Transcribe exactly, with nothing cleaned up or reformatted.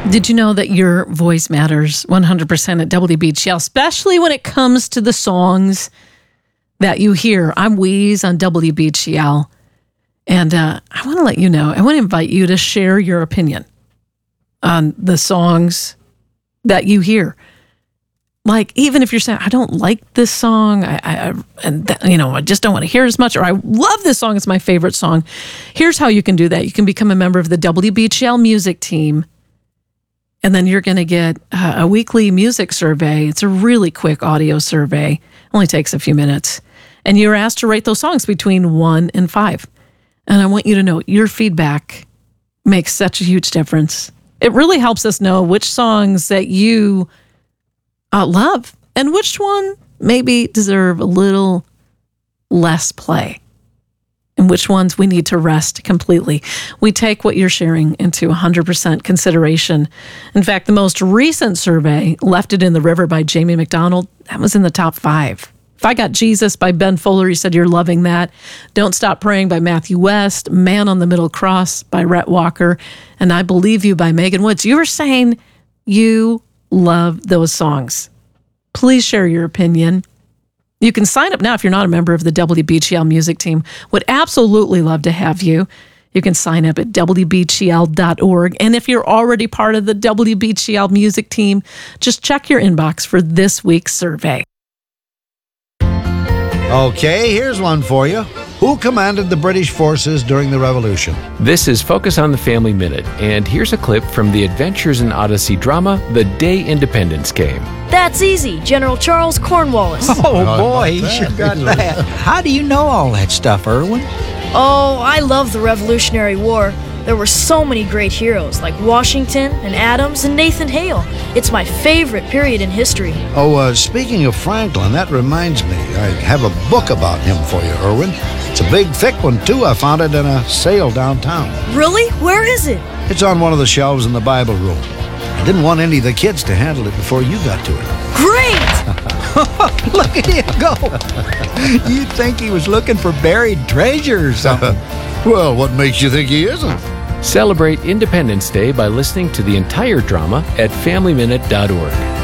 Did you know that your voice matters one hundred percent at W B G L, especially when it comes to the songs that you hear? I'm Wheeze on W B G L, and uh, I want to let you know, I want to invite you to share your opinion on the songs that you hear. Like, even if you're saying, I don't like this song, I, I and th- you know, I just don't want to hear it as much, or I love this song, it's my favorite song. Here's how you can do that. You can become a member of the W B G L music team. And then you're going to get uh, a weekly music survey. It's a really quick audio survey. Only takes a few minutes. And you're asked to rate those songs between one and five. And I want you to know your feedback makes such a huge difference. It really helps us know which songs that you uh, love and which one maybe deserve a little less play, and which ones we need to rest completely. We take what you're sharing into one hundred percent consideration. In fact, the most recent survey, Left It in the River by Jamie McDonald, that was in the top five. If I Got Jesus by Ben Fuller, you said you're loving that. Don't Stop Praying by Matthew West, Man on the Middle Cross by Rhett Walker, and I Believe You by Megan Woods. You were saying you love those songs. Please share your opinion. You can sign up now if you're not a member of the W B G L music team. Would absolutely love to have you. You can sign up at W B G L dot org. And if you're already part of the W B G L music team, just check your inbox for this week's survey. Okay, here's one for you. Who commanded the British forces during the Revolution? This is Focus on the Family Minute, and here's a clip from the Adventures in Odyssey drama, The Day Independence Came. That's easy, General Charles Cornwallis. Oh, boy, he sure got that. How do you know all that stuff, Erwin? Oh, I love the Revolutionary War. There were so many great heroes, like Washington and Adams and Nathan Hale. It's my favorite period in history. Oh, uh, speaking of Franklin, that reminds me. I have a book about him for you, Erwin. It's a big, thick one, too. I found it in a sale downtown. Really? Where is it? It's on one of the shelves in the Bible room. I didn't want any of the kids to handle it before you got to it. Great! Look at him go. You'd think he was looking for buried treasure or something. Well, what makes you think he isn't? Celebrate Independence Day by listening to the entire drama at family minute dot org.